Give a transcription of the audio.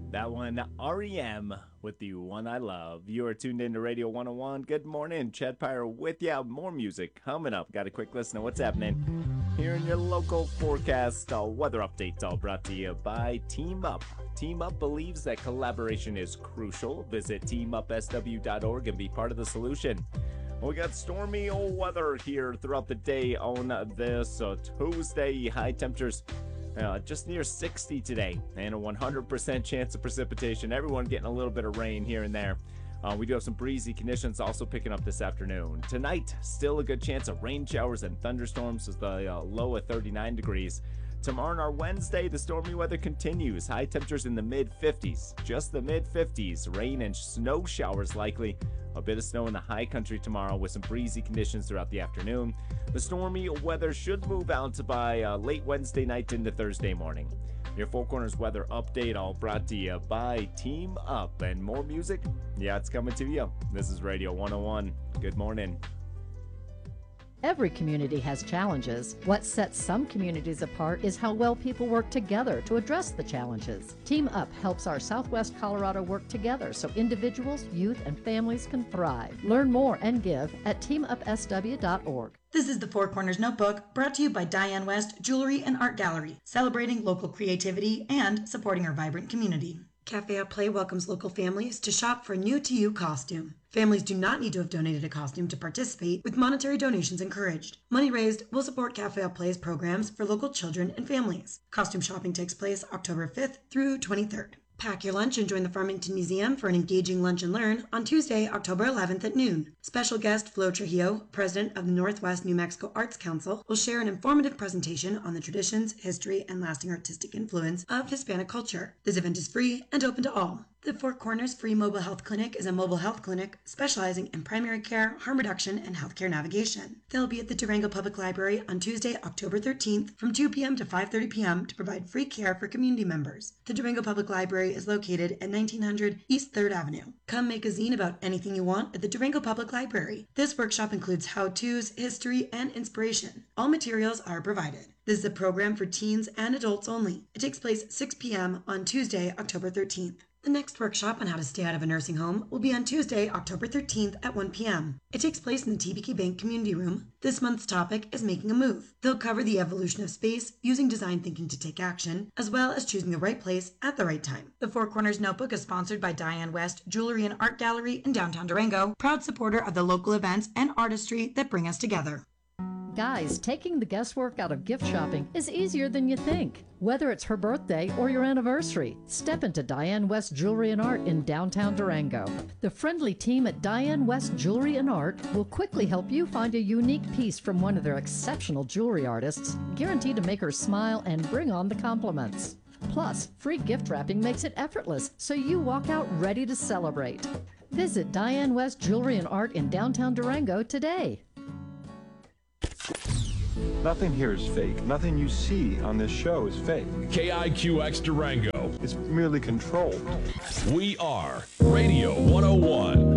That one, REM with the one I love. You are tuned into Radio 101. Good morning, Chad Pyre with you. More music coming up. Got a quick listen to what's happening here in your local forecast. Weather updates all brought to you by Team Up. Team Up believes that collaboration is crucial. Visit teamupsw.org and be part of the solution. We got stormy old weather here throughout the day on this Tuesday. High temperatures just near 60 today, and a 100% chance of precipitation. Everyone getting a little bit of rain here and there. We do have some breezy conditions also picking up this afternoon. Tonight, still a good chance of rain showers and thunderstorms with the low of 39 degrees. Tomorrow and our Wednesday, the stormy weather continues. High temperatures in the mid-50s, just the mid-50s. Rain and snow showers likely. A bit of snow in the high country tomorrow with some breezy conditions throughout the afternoon. The stormy weather should move out by late Wednesday night into Thursday morning. Your Four Corners weather update all brought to you by Team Up. And more music? Yeah, it's coming to you. This is Radio 101. Good morning. Every community has challenges. What sets some communities apart is how well people work together to address the challenges. Team Up helps our Southwest Colorado work together so individuals, youth, and families can thrive. Learn more and give at teamupsw.org. This is the Four Corners Notebook, brought to you by Diane West Jewelry and Art Gallery, celebrating local creativity and supporting our vibrant community. Cafe à Play welcomes local families to shop for a new-to-you costume. Families do not need to have donated a costume to participate, with monetary donations encouraged. Money raised will support Cafe à Play's programs for local children and families. Costume shopping takes place October 5th through 23rd. Pack your lunch and join the Farmington Museum for an engaging lunch and learn on Tuesday, October 11th at noon. Special guest Flo Trujillo, president of the Northwest New Mexico Arts Council, will share an informative presentation on the traditions, history, and lasting artistic influence of Hispanic culture. This event is free and open to all. The Four Corners Free Mobile Health Clinic is a mobile health clinic specializing in primary care, harm reduction, and healthcare navigation. They'll be at the Durango Public Library on Tuesday, October 13th from 2 p.m. to 5:30 p.m. to provide free care for community members. The Durango Public Library is located at 1900 East 3rd Avenue. Come make a zine about anything you want at the Durango Public Library. This workshop includes how-tos, history, and inspiration. All materials are provided. This is a program for teens and adults only. It takes place 6 p.m. on Tuesday, October 13th. The next workshop on how to stay out of a nursing home will be on Tuesday, October 13th at 1 p.m. It takes place in the TBK Bank Community Room. This month's topic is making a move. They'll cover the evolution of space, using design thinking to take action, as well as choosing the right place at the right time. The Four Corners Notebook is sponsored by Diane West Jewelry and Art Gallery in downtown Durango, proud supporter of the local events and artistry that bring us together. Guys, taking the guesswork out of gift shopping is easier than you think. Whether it's her birthday or your anniversary, step into Diane West Jewelry and Art in downtown Durango. The friendly team at Diane West Jewelry and Art will quickly help you find a unique piece from one of their exceptional jewelry artists, guaranteed to make her smile and bring on the compliments. Plus, free gift wrapping makes it effortless, so you walk out ready to celebrate. Visit Diane West Jewelry and Art in downtown Durango today. Nothing here is fake. Nothing you see on this show is fake. KIQX Durango. It's merely controlled. We are Radio 101.